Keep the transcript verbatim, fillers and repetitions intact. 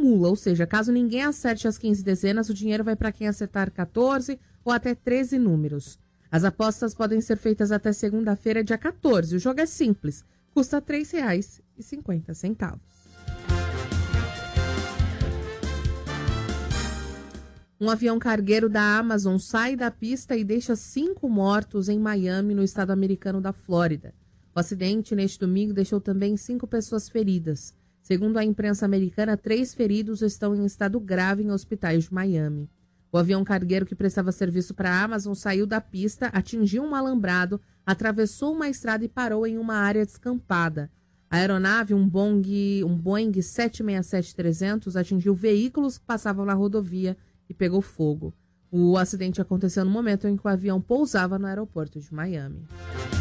acumula, ou seja, caso ninguém acerte as quinze dezenas, o dinheiro vai para quem acertar catorze ou até treze números. As apostas podem ser feitas até segunda-feira, dia catorze. O jogo é simples, custa três reais e cinquenta centavos. Um avião cargueiro da Amazon sai da pista e deixa cinco mortos em Miami, no estado americano da Flórida. O acidente neste domingo deixou também cinco pessoas feridas. Segundo a imprensa americana, três feridos estão em estado grave em hospitais de Miami. O avião cargueiro que prestava serviço para a Amazon saiu da pista, atingiu um alambrado, atravessou uma estrada e parou em uma área descampada. A aeronave, um Boeing, um Boeing sete seis sete trezentos, atingiu veículos que passavam na rodovia e pegou fogo. O acidente aconteceu no momento em que o avião pousava no aeroporto de Miami.